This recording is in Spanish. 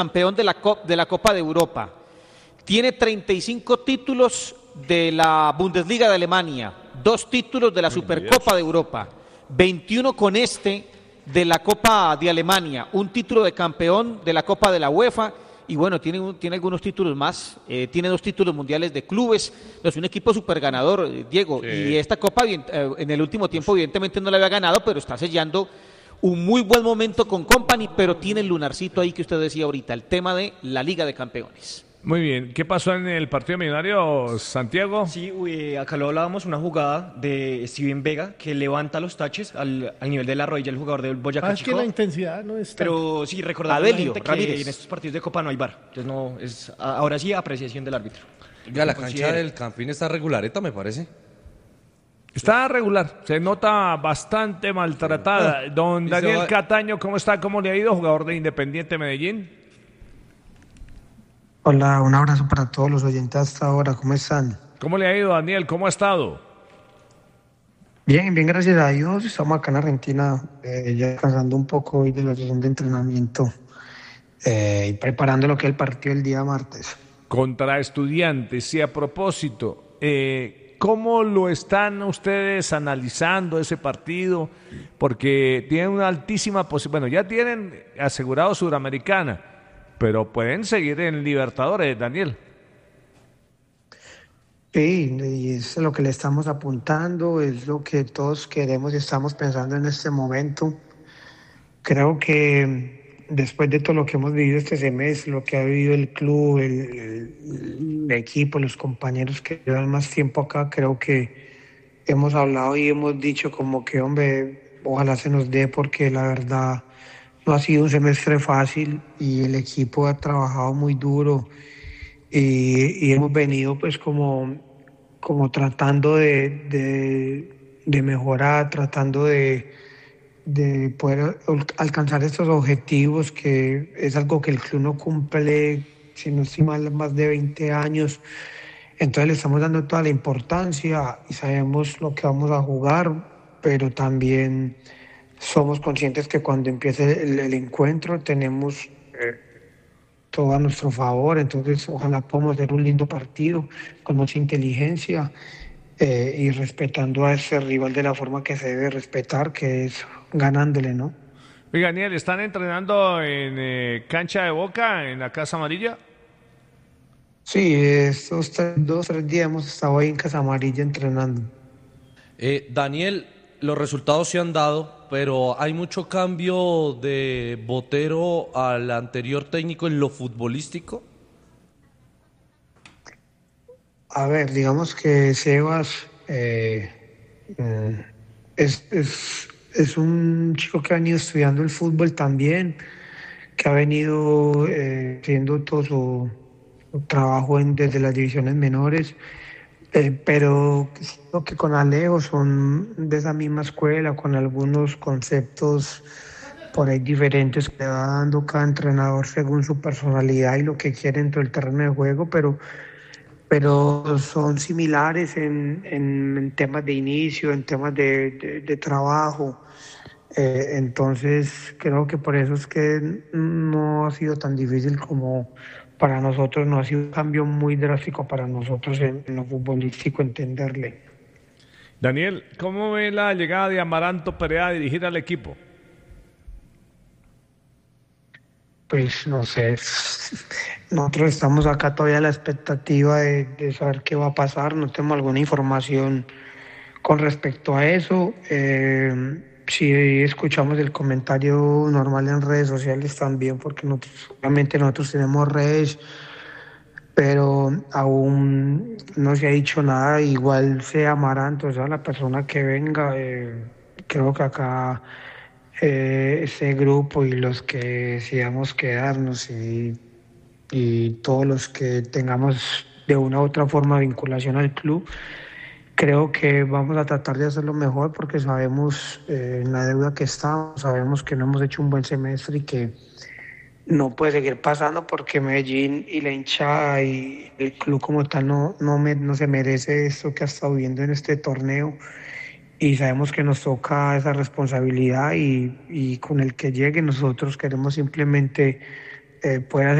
campeón de la Copa de Europa. Tiene 35 títulos de la Bundesliga de Alemania, 2 títulos de la Supercopa de Europa, 21 con de la Copa de Alemania, un título de campeón de la Copa de la UEFA y bueno, tiene algunos títulos más, tiene 2 títulos mundiales de clubes, es un equipo súper ganador, Diego, sí. Y esta Copa en el último tiempo evidentemente no la había ganado, pero está sellando un muy buen momento con Company, pero tiene el lunarcito ahí que usted decía ahorita, el tema de la Liga de Campeones. Muy bien, ¿qué pasó en el partido millonario, Santiago? Sí, acá lo hablábamos, una jugada de Steven Vega que levanta los taches al nivel de la rodilla el jugador del Boyacá Chico. Es que la intensidad no es Pero sí, recordar que en estos partidos de Copa no hay VAR, entonces no es ahora sí apreciación del árbitro. Ya la cancha del Campín está regulareta, me parece. Está regular, se nota bastante maltratada. Don Daniel Cataño, ¿cómo está? ¿Cómo le ha ido, jugador de Independiente Medellín? Hola, un abrazo para todos los oyentes hasta ahora, ¿cómo están? ¿Cómo le ha ido, Daniel? ¿Cómo ha estado? Bien, gracias a Dios. Estamos acá en Argentina, ya descansando un poco hoy de la sesión de entrenamiento y preparando lo que es el partido el día martes. Contra Estudiantes, y a propósito, ¿cómo lo están ustedes analizando ese partido? Porque tienen una altísima posibilidad, bueno, ya tienen asegurado Suramericana, pero pueden seguir en Libertadores, Daniel. Sí, y es lo que le estamos apuntando, es lo que todos queremos y estamos pensando en este momento. Creo que después de todo lo que hemos vivido este semestre, lo que ha vivido el club, el equipo, los compañeros que llevan más tiempo acá, creo que hemos hablado y hemos dicho como que, hombre, ojalá se nos dé porque la verdad no ha sido un semestre fácil y el equipo ha trabajado muy duro y hemos venido pues como tratando de mejorar, tratando de poder alcanzar estos objetivos, que es algo que el club no cumple, si no estoy mal, más de 20 años. Entonces le estamos dando toda la importancia y sabemos lo que vamos a jugar, pero también somos conscientes que cuando empiece el encuentro tenemos todo a nuestro favor, entonces ojalá podamos hacer un lindo partido con mucha inteligencia y respetando a ese rival de la forma que se debe respetar, que es ganándole, ¿no? Oiga, Daniel, ¿están entrenando en cancha de Boca, en la Casa Amarilla? Sí, estos 2-3 días hemos estado ahí en Casa Amarilla entrenando. Daniel, los resultados se han dado, pero hay mucho cambio de Botero al anterior técnico en lo futbolístico. A ver, digamos que Sebas es un chico que ha venido estudiando el fútbol también, que ha venido haciendo todo su trabajo desde las divisiones menores. Pero creo que con Alejo son de esa misma escuela, con algunos conceptos por ahí diferentes que va dando cada entrenador según su personalidad y lo que quiere dentro del terreno de juego, pero son similares en temas de inicio, en temas de trabajo. Entonces creo que por eso es que no ha sido tan difícil como para nosotros, no ha sido un cambio muy drástico para nosotros en lo futbolístico entenderle. Daniel, ¿cómo ve la llegada de Amaranto Perea a dirigir al equipo? Pues no sé, nosotros estamos acá todavía a la expectativa de saber qué va a pasar, no tenemos alguna información con respecto a eso. Sí, escuchamos el comentario normal en redes sociales también, porque obviamente nosotros tenemos redes, pero aún no se ha dicho nada. Igual sea Amaranto, o sea la persona que venga, creo que acá ese grupo y los que decidamos quedarnos y todos los que tengamos de una u otra forma vinculación al club, creo que vamos a tratar de hacerlo mejor porque sabemos en la deuda que estamos, sabemos que no hemos hecho un buen semestre y que no puede seguir pasando porque Medellín y la hinchada y el club como tal no se merece esto que ha estado viviendo en este torneo y sabemos que nos toca esa responsabilidad y con el que llegue nosotros queremos simplemente pueda